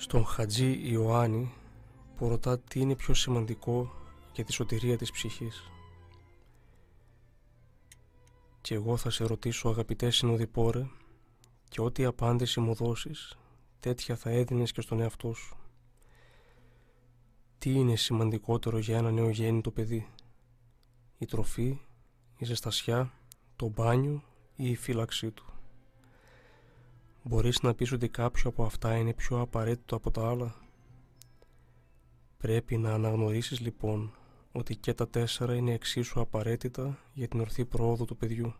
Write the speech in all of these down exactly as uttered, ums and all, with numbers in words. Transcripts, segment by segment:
στον Χατζή Ιωάννη που ρωτά τι είναι πιο σημαντικό για τη σωτηρία της ψυχής. Και εγώ θα σε ρωτήσω, αγαπητέ συνοδοιπόρε, και ό,τι απάντηση μου δώσεις, τέτοια θα έδινες και στον εαυτό σου. Τι είναι σημαντικότερο για ένα νεογέννητο παιδί? Η τροφή, η ζεστασιά, το μπάνιο ή η φύλαξή του? Μπορείς να πεις ότι κάποιο από αυτά είναι πιο απαραίτητο από τα άλλα? Πρέπει να αναγνωρίσεις λοιπόν ότι και τα τέσσερα είναι εξίσου απαραίτητα για την ορθή πρόοδο του παιδιού.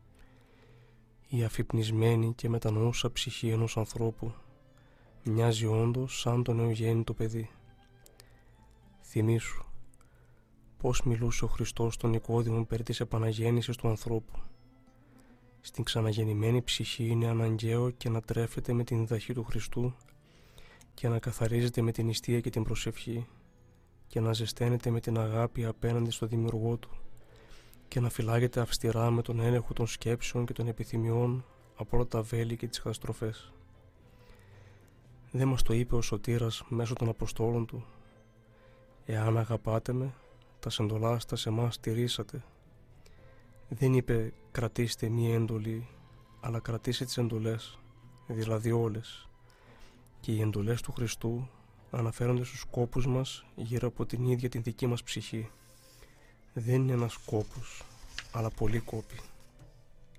Η αφυπνισμένη και μετανοούσα ψυχή ενός ανθρώπου μοιάζει όντως σαν το νεογέννητο παιδί. Θυμήσου πώς μιλούσε ο Χριστός στον Νικόδημο περί της επαναγέννησης του ανθρώπου. Στην ξαναγεννημένη ψυχή είναι αναγκαίο και να τρέφεται με την διδαχή του Χριστού και να καθαρίζεται με την νηστεία και την προσευχή και να ζεσταίνεται με την αγάπη απέναντι στο Δημιουργό του και να φυλάγεται αυστηρά με τον έλεγχο των σκέψεων και των επιθυμιών από όλα τα βέλη και τις καταστροφές. Δεν μας το είπε ο Σωτήρας μέσω των Αποστόλων του? Εάν αγαπάτε με, τα σεντολάστα σε εμάς τηρήσατε. Δεν είπε κρατήστε μία εντολή, αλλά κρατήστε τις εντολές, δηλαδή όλες. Και οι εντολές του Χριστού αναφέρονται στους σκόπους μας γύρω από την ίδια την δική μας ψυχή. Δεν είναι ένας σκόπος, αλλά πολλοί κόποι.